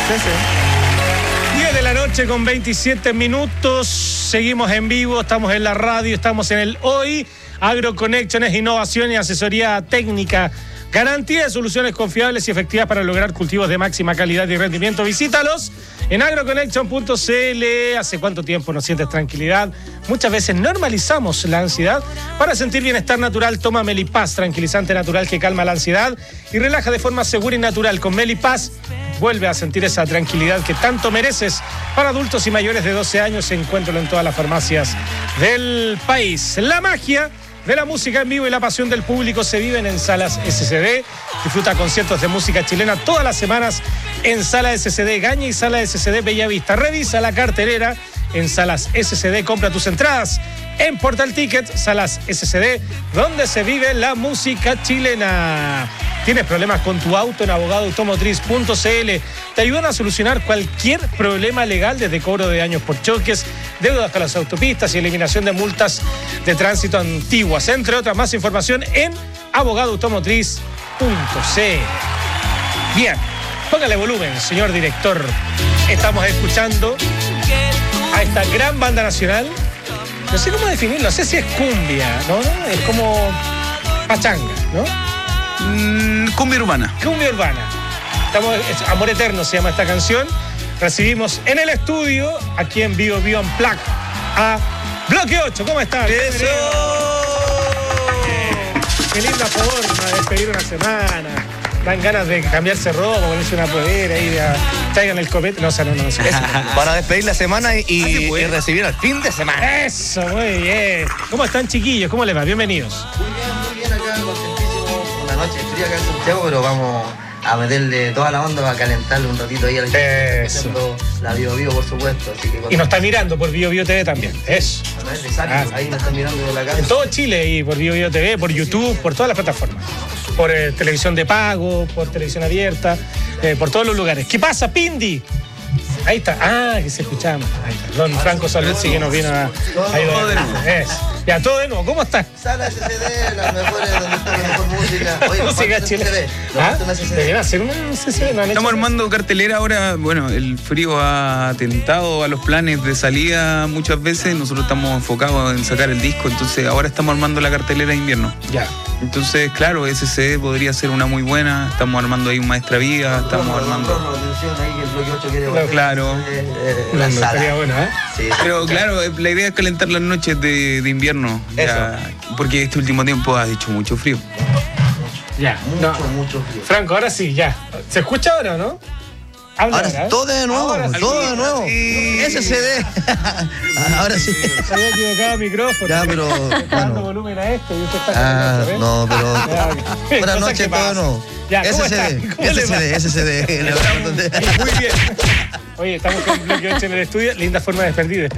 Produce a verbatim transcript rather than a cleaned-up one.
Sí, sí. diez de la noche con veintisiete minutos. Seguimos en vivo, estamos en la radio, estamos en el Hoy. AgroConnection es innovación y asesoría técnica. Garantía de soluciones confiables y efectivas para lograr cultivos de máxima calidad y rendimiento. Visítalos en agroconnection punto c l. ¿Hace cuánto tiempo no sientes tranquilidad? Muchas veces normalizamos la ansiedad. Para sentir bienestar natural, toma Melipaz, tranquilizante natural que calma la ansiedad y relaja de forma segura y natural. Con Melipaz vuelve a sentir esa tranquilidad que tanto mereces. Para adultos y mayores de doce años, encuéntralo en todas las farmacias del país. La magia de la música en vivo y la pasión del público se viven en Salas S C D. Disfruta conciertos de música chilena todas las semanas en Sala S C D Gaña y Sala S C D Bellavista. Revisa la cartelera en Salas S C D. Compra tus entradas en Portal Ticket, Salas S C D, donde se vive la música chilena. ¿Tienes problemas con tu auto? En abogado automotriz punto c l te ayudan a solucionar cualquier problema legal, desde cobro de daños por choques, deudas hasta las autopistas y eliminación de multas de tránsito antiguas, entre otras. Más información en abogado automotriz punto c l. Bien, póngale volumen, señor director. Estamos escuchando a esta gran banda nacional. No sé cómo definirlo, no sé si es cumbia, ¿no? Es como pachanga, ¿no? Mm, cumbia urbana. Cumbia urbana. Estamos, es Amor Eterno se llama esta canción. Recibimos en el estudio, aquí en Bio Bio Unplugged, a Bloque ocho. ¿Cómo están? ¡Eso! Qué linda forma de despedir una semana. Dan ganas de cambiarse ropa, ponerse una polera y de, traigan el copete. No, o sea, no, no, no. Eso. Para despedir la semana y, y, y recibir el fin de semana. Eso, muy bien. ¿Cómo están, chiquillos? ¿Cómo les va? Bienvenidos. Muy bien, muy bien acá, contentísimo. Una noche fría acá en Santiago, pero vamos a meterle toda la onda para calentarle un ratito ahí a la gente. Eso. La Bio Bio, por supuesto. Así que y nos está mirando por Bio Bio T V también. Eso. A través de Sari, ah, ahí nos están mirando de la casa. En todo Chile y por Bio Bio T V, por YouTube, por todas las plataformas. Por eh, televisión de pago, por televisión abierta, eh, por todos los lugares. ¿Qué pasa, Pindi? Ahí está. Ah, que se escuchaba más. Ahí está. Don Franco Salud sí que nos vino a ayudar. Ya, todo de nuevo. ¿Cómo está? Sala S C D, las mejores, donde está la mejor música. Oye, música chilena. ¿Ah? Deberían hacer una S C D. ¿No Estamos armando cartelera ahora. Bueno, el frío ha atentado a los planes de salida muchas veces. Nosotros estamos enfocados en sacar el disco, entonces ahora estamos armando la cartelera de invierno. Ya. Entonces, claro, S C D podría ser una muy buena. Estamos armando ahí un Maestra Vida, estamos armando... Claro. La sala. Buena, ¿eh? Sí. Pero claro, la idea es calentar las noches de, de invierno. Ya, porque este último tiempo ha hecho mucho frío. Ya. Mucho, No. mucho frío. Franco, ahora sí, ya. ¿Se escucha ahora o no? Habla Ahora, ahora, ¿eh? todo de nuevo, Ahora todo sí. de nuevo. Sí. S C D. Ahora sí. Se había equivocado el micrófono. Ya, pero, Está dando bueno. volumen a esto y usted está Ah, con esto, ¿ves? no, pero Ya, ok. buenas Cosas noches, que todo de pasan. nuevo. Ya, ¿cómo S C D, está? ¿Cómo le S C D, va? S C D. Muy bien. Oye, estamos con Bloque ocho en el estudio. Linda forma de despedir.